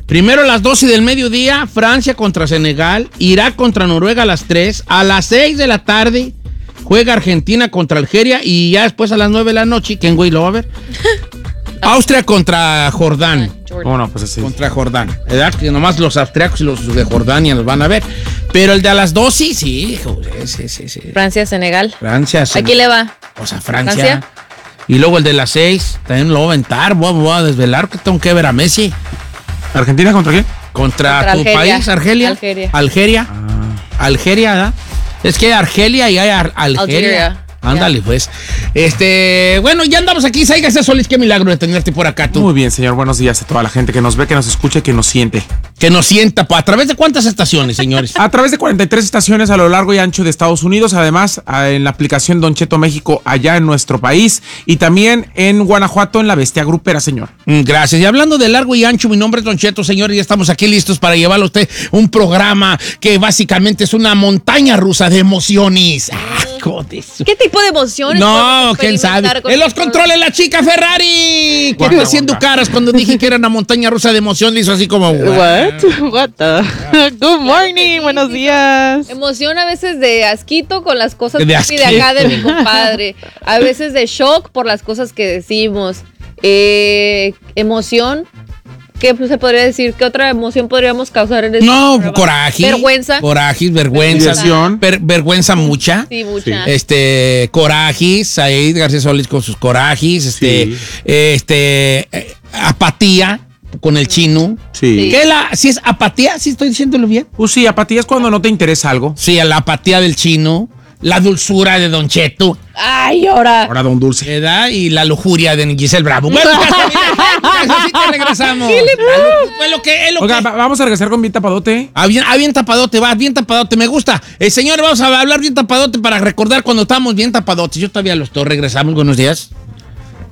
Primero a las 12 del mediodía, Francia contra Senegal, Irak contra Noruega a las 3, a las 6 de la tarde juega Argentina contra Algeria y ya después a las 9 de la noche, ¿quién güey lo va a ver? Austria contra Jordán. Bueno, pues así. Contra Jordán. ¿Verdad? Que nomás los austriacos y los de Jordania los van a ver. Pero el de a las 12, sí. Francia, Senegal. Francia, ¿A quién le va? O sea, Francia. Y luego el de las 6, también lo voy a aventar. Voy a desvelar que tengo que ver a Messi. ¿Argentina contra quién? Contra tu Algeria. país, Argelia. Algeria. Algeria, ¿verdad? Es que hay Argelia y hay Algeria. Ándale, pues. Bueno, ya andamos aquí. Sáigase, Solís, qué milagro de tenerte por acá, tú. Muy bien, señor. Buenos días a toda la gente que nos ve, que nos escucha y que nos siente. Que nos sienta. ¿A través de cuántas estaciones, señores? A través de 43 estaciones a lo largo y ancho de Estados Unidos. Además, en la aplicación Don Cheto México, allá en nuestro país. Y también en Guanajuato, en la Bestia Grupera, señor. Gracias. Y hablando de largo y ancho, mi nombre es Don Cheto, señor, y ya estamos aquí listos para llevarle a usted un programa que básicamente es una montaña rusa de emociones. ¿Qué tipo de emociones? No, quién sabe. En los controles la chica Ferrari. Que está haciendo caras cuando dije que era una montaña rusa de emoción. Le hizo así como... What the? Good morning, buenos días. Emoción a veces de asquito con las cosas De de acá de mi compadre. A veces de shock por las cosas que decimos. Emoción. ¿Qué se podría decir? ¿Qué otra emoción podríamos causar en este programa? Coraje. Vergüenza. Coraje, vergüenza. Vergüenza mucha. Sí, mucha. Corajes, Said García Solís con sus corajes. Apatía con el chino. Sí. ¿Qué si es apatía? ¿Sí estoy diciéndolo bien? Pues sí, apatía es cuando no te interesa algo. Sí, la apatía del chino. La dulzura de Don Cheto. ¡Ay, ahora! Ahora Don Dulce. ¿Verdad? Y la lujuria de Giselle Bravo. Bueno, así te regresamos. Oiga, vamos a regresar con bien tapadote. Bien tapadote, bien tapadote, me gusta. Señor, vamos a hablar bien tapadote para recordar cuando estábamos bien tapadotes. Yo todavía lo estoy. Regresamos, buenos días.